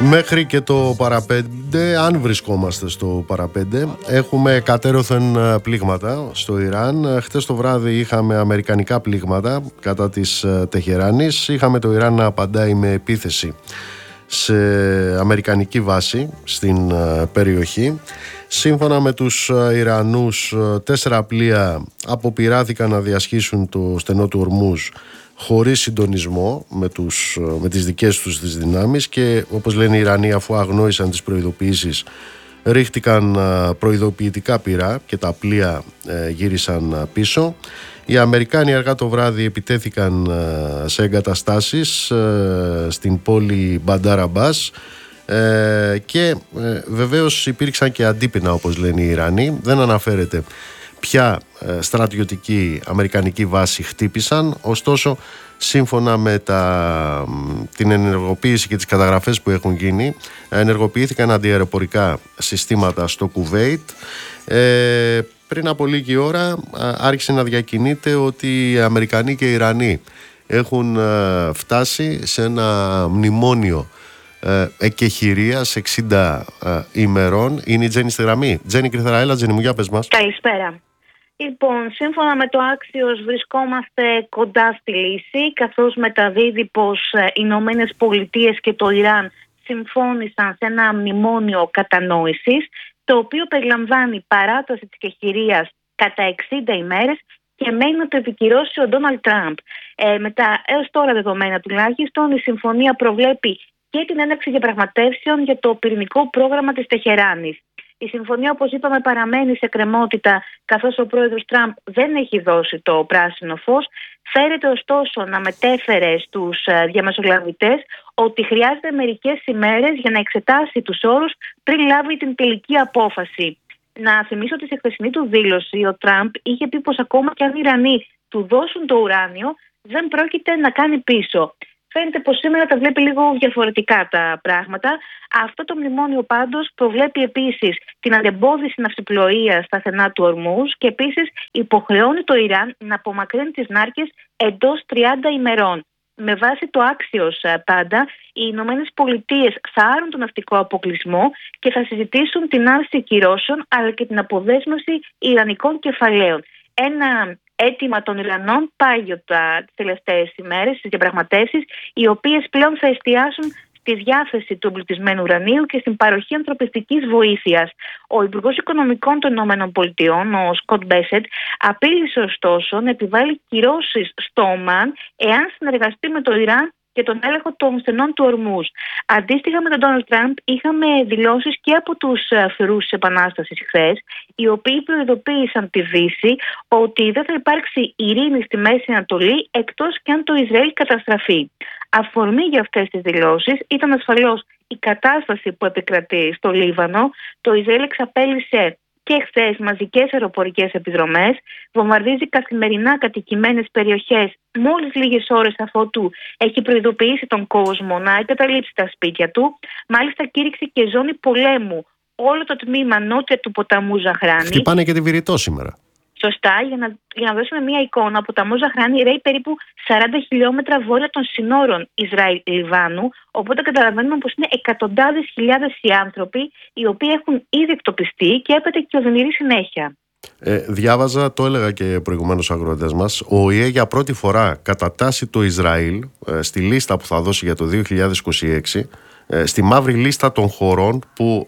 Μέχρι και το παραπέντε, αν βρισκόμαστε στο παραπέντε, έχουμε κατέρωθεν πλήγματα στο Ιράν. Χτες το βράδυ είχαμε αμερικανικά πλήγματα κατά της Τεχεράνης. Είχαμε το Ιράν να απαντάει με επίθεση σε αμερικανική βάση στην περιοχή. Σύμφωνα με τους Ιρανούς, 4 πλοία αποπειράθηκαν να διασχίσουν το στενό του Ορμούζ χωρίς συντονισμό με τις δικές τους τις δυνάμεις, και όπως λένε οι Ιρανοί, αφού αγνόησαν τις προειδοποιήσεις, ρίχτηκαν προειδοποιητικά πυρά και τα πλοία γύρισαν πίσω. Οι Αμερικάνοι αργά το βράδυ επιτέθηκαν σε εγκαταστάσεις στην πόλη Μπαντάρ Αμπάς και βεβαίως υπήρξαν και αντίπεινα, όπως λένε οι Ιρανοί. Δεν αναφέρεται ποια στρατιωτική αμερικανική βάση χτύπησαν, ωστόσο σύμφωνα με την ενεργοποίηση και τις καταγραφές που έχουν γίνει, ενεργοποιήθηκαν αντιαεροπορικά συστήματα στο Κουβέιτ. Πριν από λίγη ώρα άρχισε να διακινείται ότι οι Αμερικανοί και οι Ιρανοί έχουν φτάσει σε ένα μνημόνιο εκεχηρίας 60 ημερών. Είναι η Τζέννη στη γραμμή. Τζέννη Κρυθαραέλα, Τζέννη μου, για πες μας. Καλησπέρα. Λοιπόν, σύμφωνα με το Axios βρισκόμαστε κοντά στη λύση, καθώς μεταδίδει πως οι Ηνωμένες Πολιτείες και το Ιράν συμφώνησαν σε ένα μνημόνιο κατανόησης, το οποίο περιλαμβάνει παράταση της εκεχηρίας κατά 60 ημέρες και μένει να το επικυρώσει ο Ντόναλντ Τραμπ. Με τα έως τώρα δεδομένα τουλάχιστον, η συμφωνία προβλέπει και την έναρξη διαπραγματεύσεων για το πυρηνικό πρόγραμμα της Τεχεράνης. Η συμφωνία, όπως είπαμε, παραμένει σε κρεμότητα, καθώς ο πρόεδρος Τραμπ δεν έχει δώσει το πράσινο φως. Φέρεται ωστόσο να μετέφερε στους διαμεσολαβητές ότι χρειάζεται μερικές ημέρες για να εξετάσει τους όρους πριν λάβει την τελική απόφαση. Να θυμίσω ότι σε χθεσινή του δήλωση ο Τραμπ είχε πει πως ακόμα και αν οι Ιρανοί του δώσουν το ουράνιο, δεν πρόκειται να κάνει πίσω. Φαίνεται πως σήμερα τα βλέπει λίγο διαφορετικά τα πράγματα. Αυτό το μνημόνιο πάντως προβλέπει επίσης την ανεμπόδιση ναυσιπλοείας στα στενά του Ορμούζ και επίσης υποχρεώνει το Ιράν να απομακρύνει τις νάρκες εντός 30 ημερών. Με βάση το Axios πάντα, οι Ηνωμένες Πολιτείες θα άρουν τον ναυτικό αποκλεισμό και θα συζητήσουν την άρση κυρώσεων αλλά και την αποδέσμευση ιρανικών κεφαλαίων. Ένα αίτημα των Ιρανών πάγιο τις τελευταίες ημέρες στις διαπραγματεύσεις, οι οποίες πλέον θα εστιάσουν στη διάθεση του εμπλουτισμένου ουρανίου και στην παροχή ανθρωπιστικής βοήθειας. Ο Υπουργός Οικονομικών των ΗΠΑ, ο Σκοτ Μπέσετ, απείλησε ωστόσο να επιβάλλει κυρώσεις στο Ομάν εάν συνεργαστεί με το Ιράν και τον έλεγχο των στενών του Ορμούζ. Αντίστοιχα με τον Ντόναλντ Τραμπ, είχαμε δηλώσεις και από τους φερούς της Επανάστασης χθες, οι οποίοι προειδοποίησαν τη Δύση ότι δεν θα υπάρξει ειρήνη στη Μέση Ανατολή εκτός και αν το Ισραήλ καταστραφεί. Αφορμή για αυτές τις δηλώσεις ήταν ασφαλώς η κατάσταση που επικρατεί στο Λίβανο. Το Ισραήλ εξαπέλυσε και χθες μαζικές αεροπορικές επιδρομές, βομβαρδίζει καθημερινά κατοικημένες περιοχές μόλις λίγες ώρες αφότου έχει προειδοποιήσει τον κόσμο να εγκαταλείψει τα σπίτια του. Μάλιστα κήρυξε και ζώνη πολέμου όλο το τμήμα νότια του ποταμού Ζαχράνη. Χτυπάνε και τη Βηρητό σήμερα. Σωστά, για να δώσουμε μια εικόνα, ο ποταμός Ζαχράνη ρέει περίπου 40 χιλιόμετρα βόρεια των συνόρων Ισραήλ-Λιβάνου, οπότε καταλαβαίνουμε πως είναι εκατοντάδες χιλιάδες οι άνθρωποι οι οποίοι έχουν ήδη εκτοπιστεί και έπεται και οδυνηρή συνέχεια. Διάβαζα, το έλεγα και προηγουμένως ο αγρότες μας, ο ΟΗΕ για πρώτη φορά κατατάσσει το Ισραήλ στη λίστα που θα δώσει για το 2026, στη μαύρη λίστα των χωρών που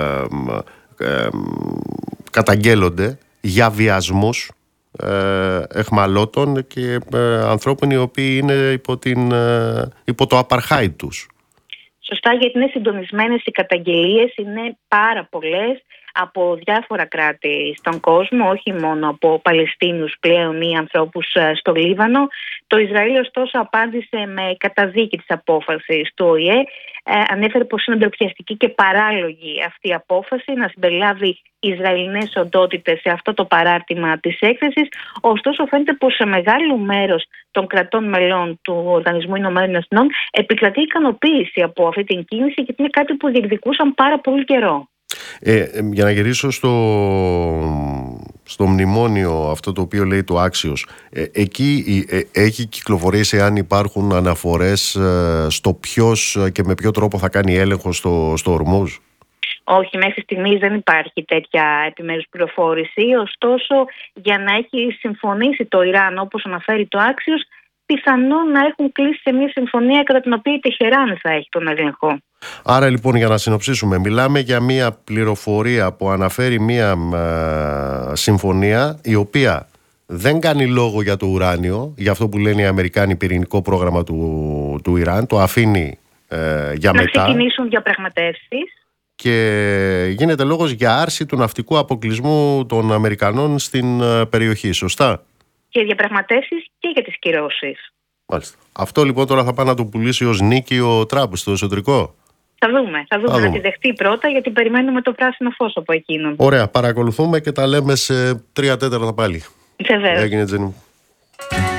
καταγγέλλονται για βιασμούς εχμαλώτων και ανθρώπων οι οποίοι είναι υπό το apartheid τους. Σωστά, γιατί είναι συντονισμένες οι καταγγελίες, είναι πάρα πολλές από διάφορα κράτη στον κόσμο, όχι μόνο από Παλαιστίνους πλέον ή ανθρώπους στο Λίβανο. Το Ισραήλ ωστόσο απάντησε με καταδίκη της απόφασης του ΟΗΕ. Ανέφερε πως είναι ντροπιαστική και παράλογη αυτή η απόφαση να συμπεριλάβει Ισραηλινές οντότητες σε αυτό το παράρτημα της έκθεσης. Ωστόσο φαίνεται πως σε μεγάλο μέρος των κρατών μελών του Οργανισμού Ηνωμένων Εθνών επικρατεί ικανοποίηση από αυτή την κίνηση, γιατί είναι κάτι που διεκδικούσαν πάρα πολύ καιρό. Για να γυρίσω στο μνημόνιο αυτό το οποίο λέει το Άξιος, εκεί έχει κυκλοφορήσει αν υπάρχουν αναφορές στο ποιος και με ποιο τρόπο θα κάνει έλεγχο στο Ορμούζ? Όχι, μέχρι στιγμής δεν υπάρχει τέτοια επιμέρους πληροφόρηση. Ωστόσο, για να έχει συμφωνήσει το Ιράν, όπως αναφέρει το Άξιος, πιθανόν να έχουν κλείσει σε μια συμφωνία κατά την οποία η Τεχεράνη θα έχει τον έλεγχο. Άρα λοιπόν, για να συνοψίσουμε, μιλάμε για μια πληροφορία που αναφέρει μια συμφωνία η οποία δεν κάνει λόγο για το ουράνιο, για αυτό που λένε οι Αμερικάνοι πυρηνικό πρόγραμμα του Ιράν, το αφήνει για να μετά. Να ξεκινήσουν διαπραγματεύσεις. Και γίνεται λόγος για άρση του ναυτικού αποκλεισμού των Αμερικανών στην περιοχή, σωστά? Και διαπραγματεύσεις και για τις κυρώσεις. Μάλιστα. Αυτό λοιπόν τώρα θα πάει να το πουλήσει ως νίκη ο Τραμπ στο εσωτερικό. Θα δούμε. Να τη δεχτεί πρώτα, γιατί περιμένουμε το πράσινο φως από εκείνον. Ωραία, παρακολουθούμε και τα λέμε σε 3/4 πάλι. Βεβαίως. Έγινε, Τζέννη.